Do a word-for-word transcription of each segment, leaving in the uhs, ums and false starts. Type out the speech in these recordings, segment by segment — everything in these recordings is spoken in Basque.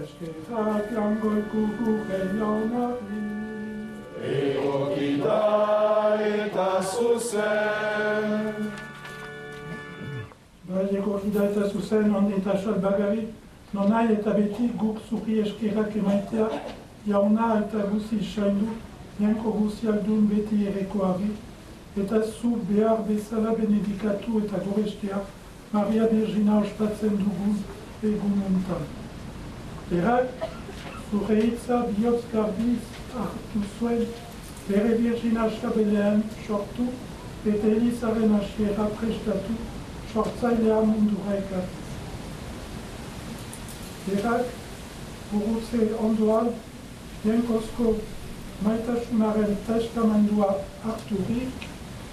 eskerak langoi kukuken jaunari. Egokita eta zuzen. Bai, egokita eta zuzen, ondi eta salbagari, non nahi eta beti guk zuki eskerak emaitea, jauna eta guzi saindu, janko guziak duen beti erekoari, eta zu behar bezala benedikatu eta gorestea, Maria Virgina ospatzen dugun egun untan. Berak, zure hitza bihotz garbiz hartu zuen, bere Virgina Xabelean sortu, eta Elizaren hasiera prestatu, sortzailea mundura ekartez. Berak, burutze ondoan, jenkozko maitasunaren testamendua harturik,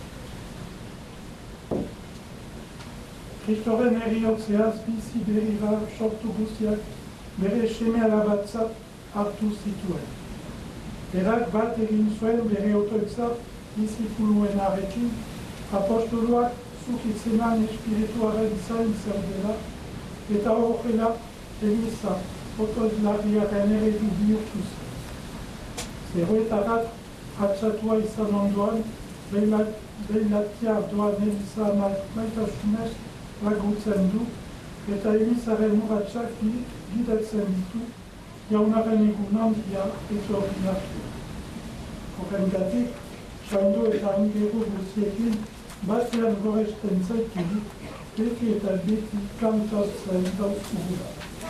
Kristoren eriotzeaz bizi berira sortu guztiak bere seme alabatzat hartu zituen. Berak bat egin zuen bere otoitzat disipuluen arekin, apostoluak zuk itzeman espirituaren zain zer dela, eta horrela Eliza otoizlarriaren eredu bihurtu zen. Zeroetarat atxatua izan ondoan, behilatia doan Eliza maitasunez lagutzen du, eta Elizaren urratxak gidatzen ditu, jaunaren egun handia etorri arte. Horrengatik, saindu eta angeru guziekin, batean goresten zaiturik, beti eta beti kantatzen dauzkugula.